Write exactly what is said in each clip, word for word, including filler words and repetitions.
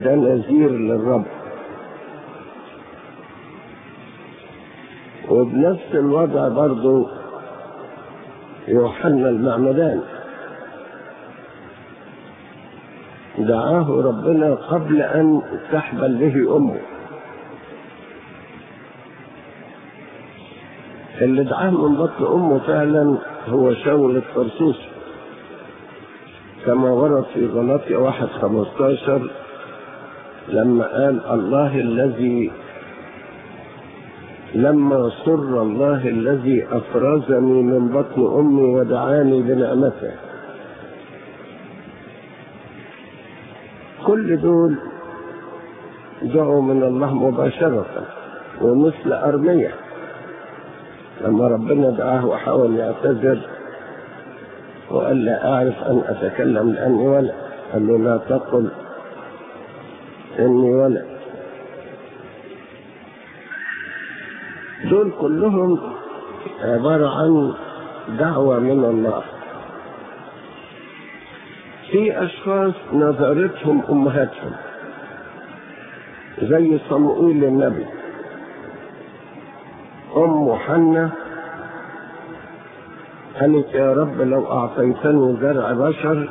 ده نذير للرب. وبنفس الوضع برضو يوحنا المعمدان دعاه ربنا قبل أن تحبل به أمه. اللي دعاه من بطن أمه فعلا هو شاول الطرسوسي، كما ورد في غلاطيا واحد خمستاشر لما قال الله الذي لما سر الله الذي أفرزني من بطن أمي ودعاني بنعمته. كل دول دعوا من الله مباشرة، ومثل أرميا لما ربنا دعاه وحاول يعتذر وقال لا أعرف أن أتكلم لأني ولد، قال له لا تقل إني ولد. دول كلهم عبارة عن دعوة من الله. في أشخاص نظرتهم أمهاتهم زي صموئيل النبي. أم حنة قالت يا رب لو أعطيتني زرع بشر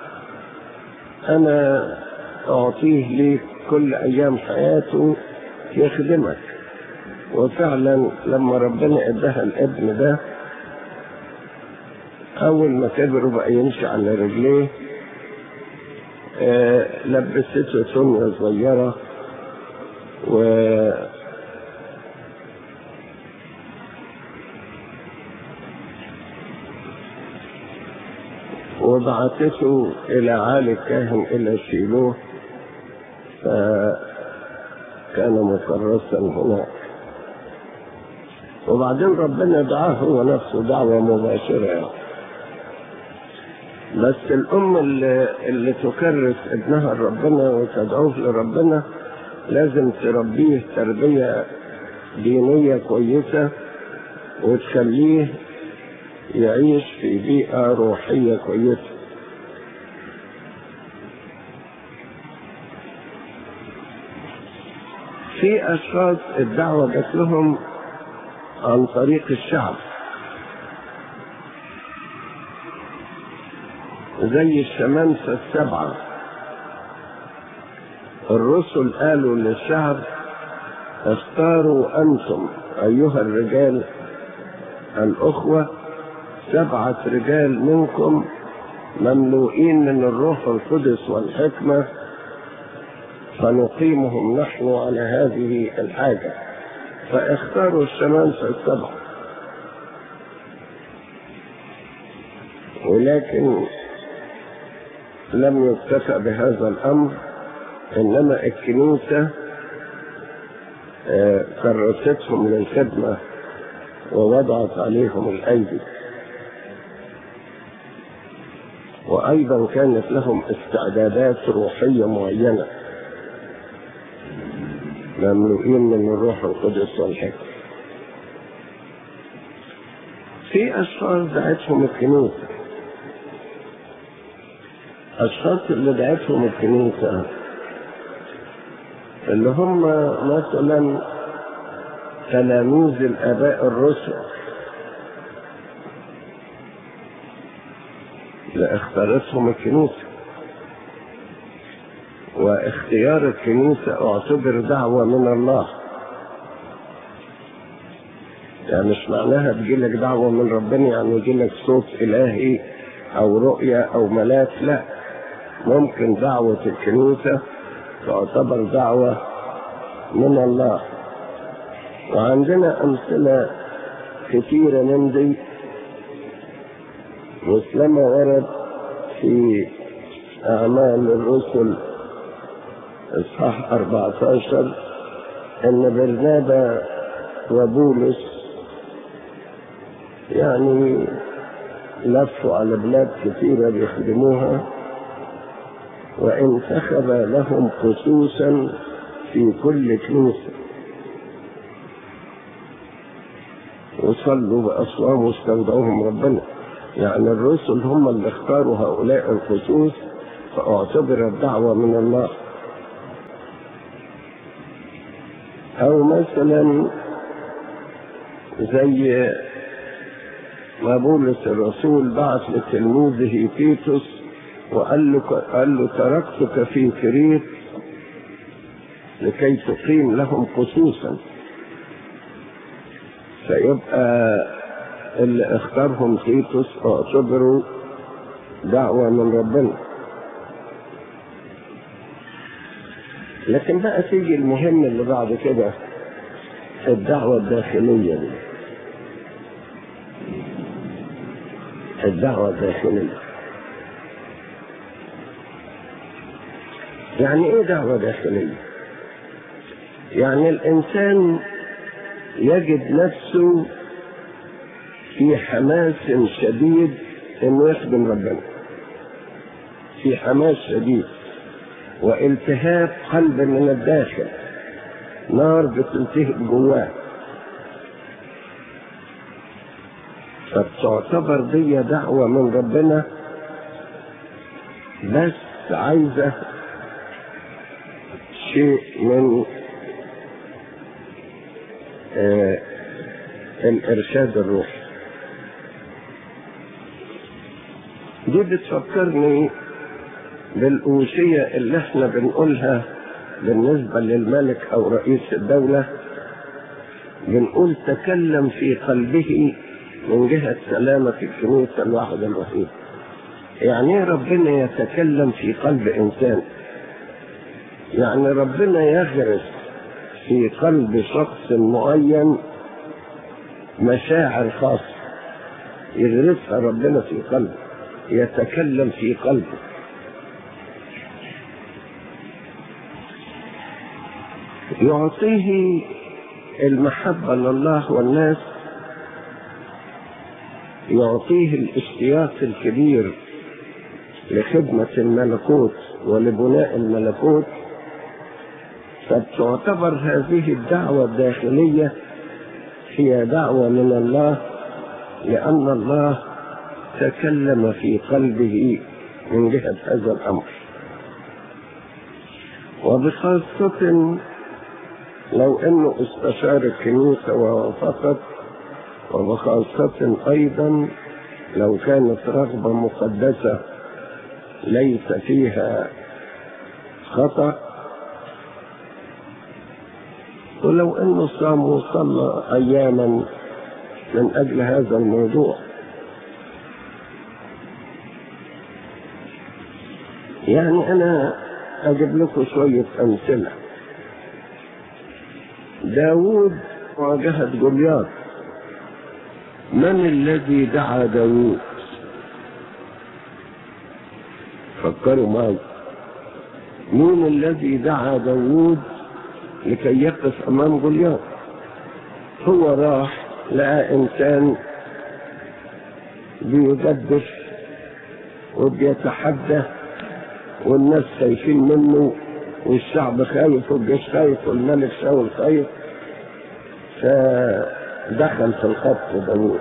أنا أعطيه لي كل أيام حياته يخدمك. وفعلا لما ربنا اداها الابن ده أول ما كبر بقى يمشي على رجليه، آه لبسته سنة صغيرة و وبعثته إلى عالي الكاهن إلى شيلوه، فكان مكرسا هناك. وبعدين ربنا دعاه هو نفسه دعوة مباشرة يعني. بس الأم اللي, اللي تكرس ابنها لربنا وتدعوه لربنا لازم تربيه تربية دينية كويسة وتخليه يعيش في بيئة روحية كويسة. في أشخاص الدعوة جات لهم عن طريق الشعب، زي الشمامسة السبعة. الرسل قالوا للشعب اختاروا أنتم أيها الرجال الأخوة سبعة رجال منكم مملوئين من الروح القدس والحكمة فنقيمهم نحن على هذه الحاجة. فاختاروا الشمامسة السبعة. ولكن لم يكتفى بهذا الأمر، إنما الكنيسة كرستهم للخدمة ووضعت عليهم الأيدي، وأيضا كانت لهم استعدادات روحية معينة مملوئين من الروح القدس والحكمة. في أشخاص دعتهم الكنيسة. أشخاص اللي دعتهم الكنيسة اللي هم مثلا تلاميذ الآباء الرسل اللي اختارتهم الكنيسة. واختيار الكنيسة اعتبر دعوة من الله، يعني مش معناها تجيلك دعوة من ربنا يعني يجيلك صوت إلهي أو رؤية أو ملاك، لا، ممكن دعوة الكنيسة تعتبر دعوة من الله. وعندنا أمثلة كثيرة من دي، مثلما ورد في أعمال الرسل إصحاح أربعة عشر أن برنابا وبولس يعني لفوا على بلاد كثيرة بيخدموها، وانتخب لهم خصوصا في كل كنيسة وصلوا بأصوام واستودعوهم ربنا. يعني الرسل هم اللي اختاروا هؤلاء الخصوص، فاعتبرت دعوة من الله. أو مثلا زي ما بولس الرسول بعث لتلميذه تيتوس وقال له, قال له تركتك في كريت لكي تقيم لهم خصوصا، فيبقى اللي اختارهم تيتوس اعتبروا دعوة من ربنا. لكن بقى تيجي المهم اللي بعد كده، الدعوة الداخلية دي، الدعوة الداخلية. يعني ايه دعوة داخلية؟ يعني الانسان يجد نفسه في حماس شديد انه يخدم ربنا، في حماس شديد والتهاب قلب من الداخل، نار بتلتهب جواه، فتعتبر دي دعوة من ربنا، بس عايزة شيء من آه الإرشاد الروحي. دي بتفكرني بالأوصية اللي احنا بنقولها بالنسبة للملك أو رئيس الدولة، بنقول تكلم في قلبه من جهة سلامة الكنيسة الواحدة الوحيدة. يعني ربنا يتكلم في قلب إنسان، يعني ربنا يغرس في قلب شخص معين مشاعر خاصة، يغرسها ربنا في قلبه، يتكلم في قلبه. يعطيه المحبة لله والناس، يعطيه الاشتياق الكبير لخدمة الملكوت ولبناء الملكوت. فتعتبر هذه الدعوة الداخلية هي دعوة من الله، لأن الله تكلم في قلبه من جهة هذا الأمر. وبخاصة لو أنه استشار الكنيسة ووافقت، وبخاصة أيضا لو كانت رغبة مقدسة ليس فيها خطأ، ولو أنه صام وصلى أياما من أجل هذا الموضوع. يعني أنا أجيب لكم شوية أمثلة. داود واجهت جولياث. من الذي دعا داود؟ فكروا معي، مين الذي دعا داود لكي يقف أمام جولياث؟ هو راح لقى إنسان بيجدف وبيتحدى والناس خايفين منه والشعب خايف والجيش خايف والملك شاول خايف، فدخل في الخط داود.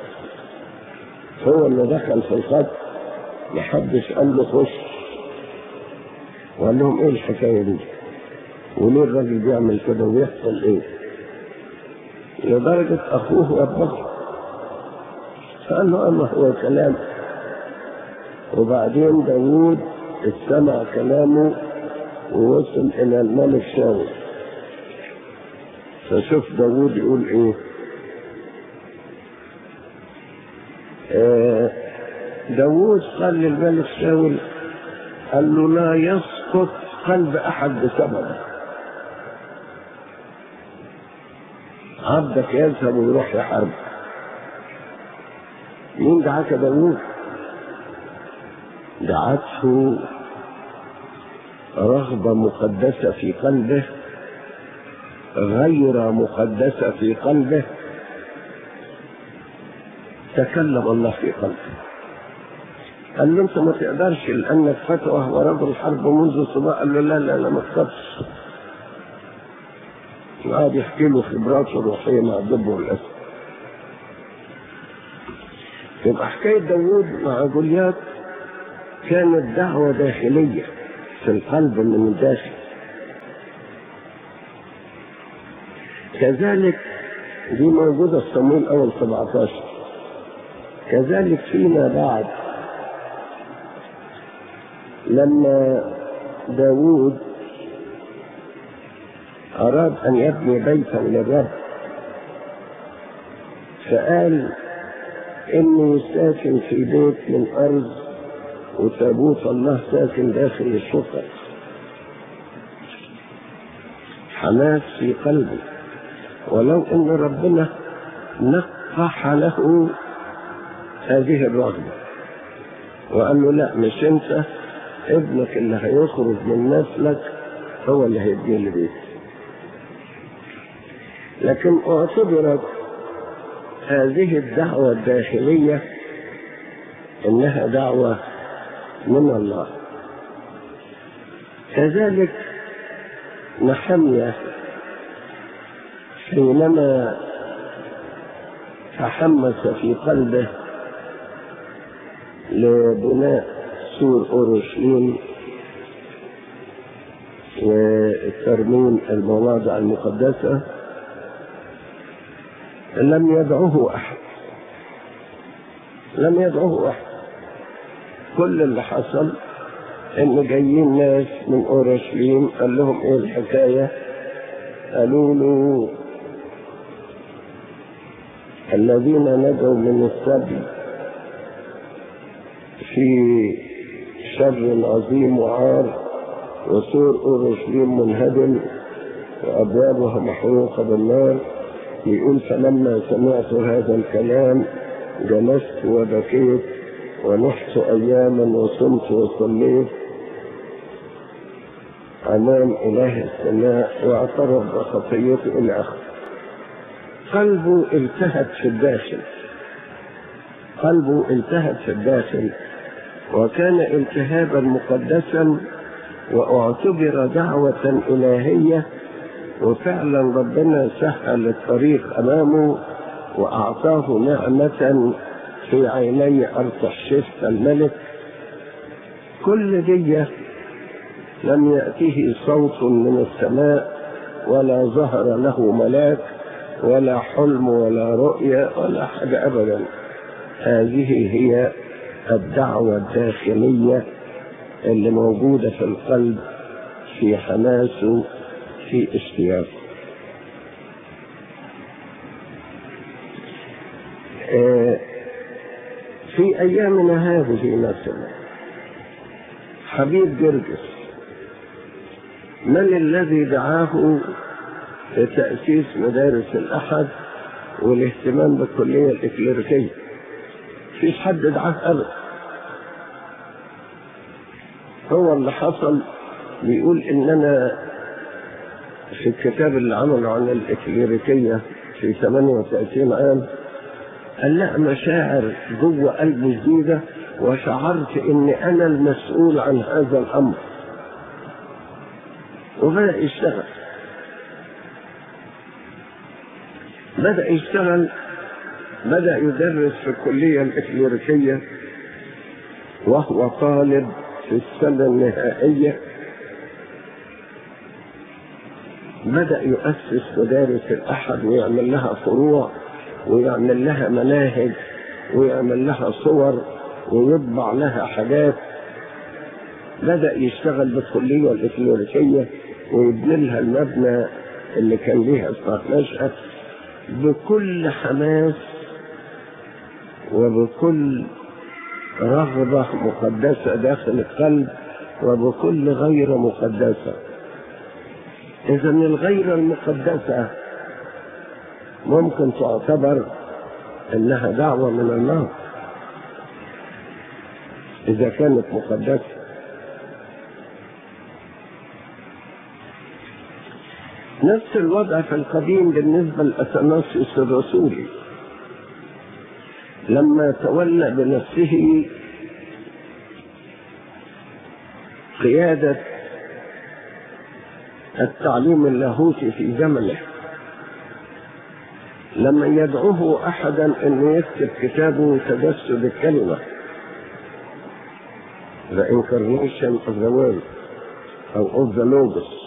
هو اللي دخل في الخط، محدش قال له خش، وقال لهم ايه الحكايه دي وليه الراجل بيعمل كده ويحصل ايه، لدرجه اخوه وضحه فقال له اما هو كلام. وبعدين داود استمع كلامه ووصل الى الملك شاول. فشوف داود يقول ايه، آه داود قال للملك شاول، قال له لا يسقط قلب احد بسببه، عبدك يذهب ويروح يحارب. مين دعاك داود؟ دعته رغبة مقدسة في قلبه غير مقدسة في قلبه، تكلم الله في قلبه. قال له انت ما تقدرش لانك فتوى ورجل حرب منذ صباح. قال له لا لا لا ما تخافش. وقعد يحكي له خبراته الروحيه مع الدب والاسد. يبقى حكايه داوود مع جولياث كانت دعوه داخليه في القلب من الداخل. كذلك دي موجودة في صموئيل أول سبعة عشر. كذلك فيما بعد لما داود أراد أن يبني بيتا للرب فقال إنه ساكن في بيت من أرض وتابوت الله ساكن داخل الشقق. حماس في قلبه، ولو ان ربنا نقح له هذه الرغبة وقال له لا، مش انت، ابنك اللي هيخرج من نسلك هو اللي هيبني لي بيت. لكن اعتبرت هذه الدعوة الداخلية انها دعوة من الله. كذلك نحمية حينما تحمس في قلبه لبناء سور أورشليم وترميم المواضع المقدسة، لم يدعوه أحد، لم يدعوه أحد. كل اللي حصل إن جايين ناس من أورشليم، قال لهم إيه الحكاية؟ قالوا له الذين نجوا من السبي في شر عظيم وعار، وسور أورشليم منهدم وأبوابها محروقة بالنار. يقول فلما سمعت هذا الكلام جلست وبكيت ونحت أياما وصمت وصليت أمام إله السماء واعترف بخطيته إلى آخره. قلبه التهب في الداخل، قلبه التهب في الداخل وكان التهابا مقدسا واعتبر دعوة إلهية، وفعلا ربنا سهل الطريق أمامه وأعطاه نعمة في عيني أرتحشست الملك. كل دي لم يأته صوت من السماء ولا ظهر له ملاك ولا حلم ولا رؤية ولا حاجة أبدا. هذه هي الدعوة الداخلية اللي موجودة في القلب، في حماسه، في اشتياقه. في أيامنا هذه مثلا حبيب جرجس من الذي دعاه لتأسيس مدارس الأحد والاهتمام بالكلية الإكليريكية؟ فيش حد دعاه أبدا. هو اللي حصل بيقول إننا في الكتاب اللي عمله عن الإكليريكية في ثمانية وثلاثين عام قال لا، مشاعر جوه قلبي جديدة وشعرت إني أنا المسؤول عن هذا الأمر، وبدأ يشتغل. بدأ يشتغل بدأ يدرس في الكلية الإكليريكية وهو طالب في السنة النهائية. بدأ يؤسس مدارس الأحد ويعمل لها فروع ويعمل لها مناهج ويعمل لها صور ويطبع لها حاجات. بدأ يشتغل بالكلية الإكليريكية ويبني لها المبنى اللي كان ليها إصلاح نشأة بكل حماس وبكل رغبة مقدسة داخل القلب وبكل غير مقدسة. إذا الغير المقدسة ممكن تعتبر إنها دعوة من الله إذا كانت مقدسة. نفس الوضع في القديم بالنسبة لأثناسيوس الرسولي لما تولى بنفسه قيادة التعليم اللاهوتي في زمنه. لما يدعوه أحدا أن يكتب كتابه تجسد الكلمة The Incarnation of the Word أو of the Logos،